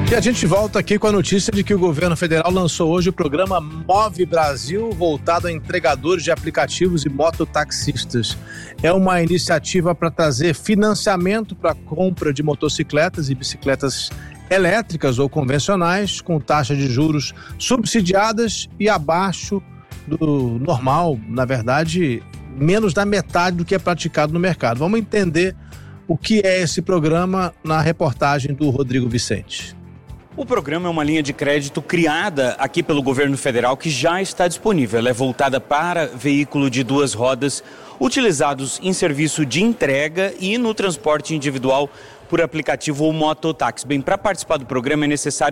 E a gente volta aqui com a notícia de que o governo federal lançou hoje o programa Move Brasil, voltado a entregadores de aplicativos e mototaxistas. É uma iniciativa para trazer financiamento para a compra de motocicletas e bicicletas elétricas ou convencionais, com taxa de juros subsidiadas e abaixo do normal, na verdade, menos da metade do que é praticado no mercado. Vamos entender o que é esse programa na reportagem do Rodrigo Vicente. O programa é uma linha de crédito criada aqui pelo governo federal que já está disponível. Ela é voltada para veículo de duas rodas utilizados em serviço de entrega e no transporte individual por aplicativo ou mototáxi. Bem, para participar do programa é necessário